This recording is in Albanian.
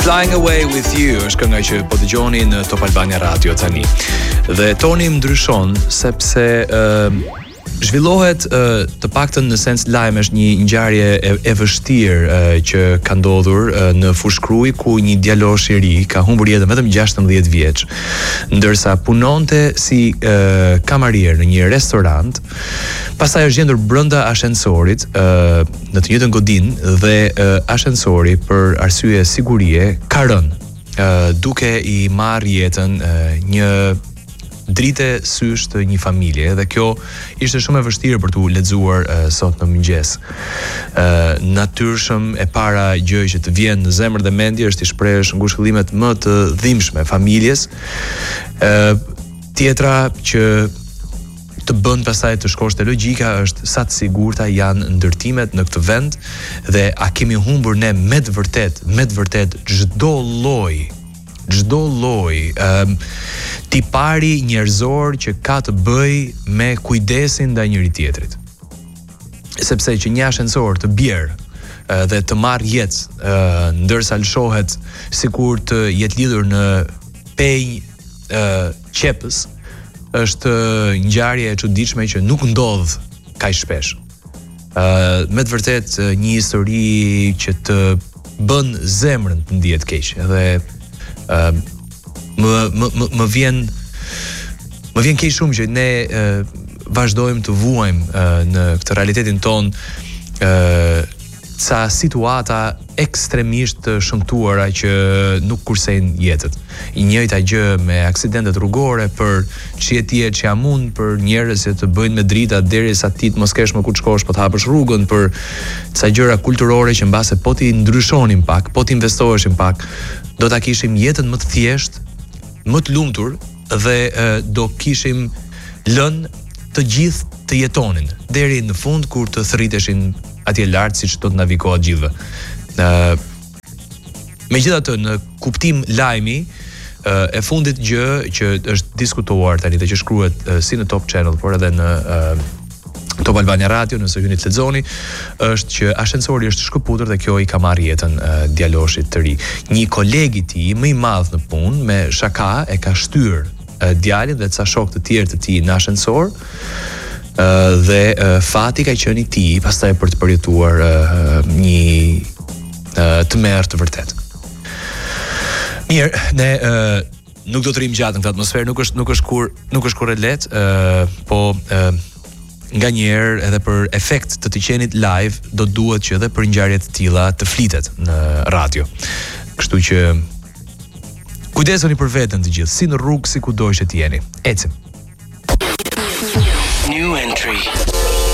Flying Away With You është kënga që po dëgjoni në Top Albania Radio tani. Dhe toni ndryshon sepse zhvillohet të paktën në sens lajmesh një ngjarje e vështirë që ka ndodhur në Fushkruj, ku një djalosh i ri ka humbur jetën vetëm 16 vjeç, ndërsa punonte si kamarier në një restorant. Pastaj është gjendur brenda ashensorit në të njëjtën godinë dhe ashensori për arsye sigurie ka rënë duke i marrë jetën një drite sysh të një familje, dhe kjo ishte shumë e vështirë për t'u lexuar sot në mëngjes. Natyrshëm e para gjë që të vjen në zemër dhe mendje është i shprehësh ngushëllimet më të dhimbshme familjes. Tjetra që të bën pastaj të shkosh te logjika është sa të sigurta janë ndërtimet në këtë vend dhe a kemi humbur ne me të vërtet çdo lloj tipari njerëzor që ka të bëj me kujdesin ndaj njëri tjetrit. Sepse që një ashensor të bjerë dhe të marrë jetë ndërsa lëshohet sikur të jetë lidhur në penjë qepës, është ngjarje e çuditshme që nuk ndodh kaq shpesh. Me të vërtet një histori që të bën zemrën të ndihet keq, dhe më vjen keq shumë që ne vazhdojmë të vuajmë në këtë realitetin ton ca situata ekstremisht të shëmtuara që nuk kursejnë jetët. I njëjta gjë me aksidentet rrugore, për çjetje që jam unë, për njerëz që të bëjnë me drita derisa ti të mos kesh më ku të shkosh, po të hapësh rrugën, për ca gjëra kulturore që mbase po ti ndryshonim pak, po ti investoheshim pak, do ta kishim jetën më të thjeshtë, më të lumtur, dhe do kishim lënë të gjithë të jetonin deri në fund, kur të thriteshin atje lart, siç do të navigohet gjithëve. Megjithatë, në kuptim lajmi, e fundit gjë që është diskutuar tani dhe që shkruhet si në Top Channel, por edhe në Top Albania Radio, nëse hyni të lexoni, është që ashensori është shkëputur dhe kjo i ka marrë jetën djaloshit të ri. Një koleg i tij më i madh në punë, me shaka e ka shtyr djalin dhe ca shok të tjerë të tij në ashensor, dhe fati ka qenë i tij pastaj për të përjetuar një tmerr të vërtet. Mirë, ne nuk do të rrim gjatë në këtë atmosferë, nuk është kur e lehtë, po nganjëherë edhe për efekt të qenit live do duhet që edhe për ngjarje të tilla të flitet në radio. Kështu që kujdesoni për veten të gjithë, si në rrugë, si kudo që të jeni. Ecim. New entry.